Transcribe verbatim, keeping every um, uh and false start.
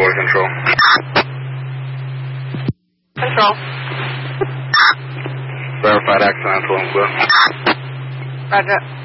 Border Control. Control. Verified accident, full and clear. Roger.